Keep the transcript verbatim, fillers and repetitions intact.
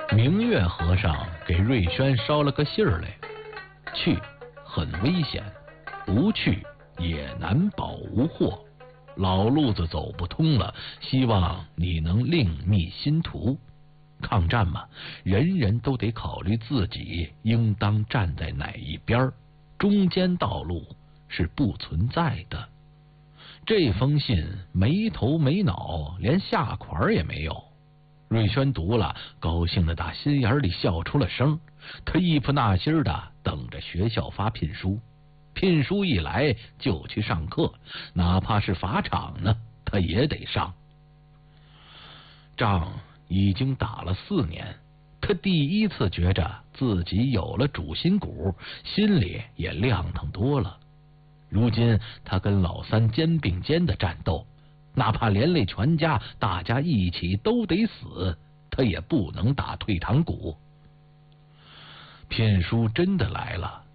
明月和尚给瑞轩捎了个信儿来，去很危险，不去也难保无祸，老路子走不通了，希望你能另觅新途。抗战嘛，人人都得考虑自己应当站在哪一边，中间道路是不存在的。这封信没头没脑，连下款也没有。瑞轩读了，高兴的打心眼里笑出了声。他一副纳心的等着学校发聘书，聘书一来就去上课，哪怕是法场呢，他也得上。仗已经打了四年，他第一次觉着自己有了主心骨，心里也亮堂多了。如今他跟老三肩并肩的战斗，哪怕连累全家，大家一起都得死，他也不能打退堂鼓。聘书真的来了，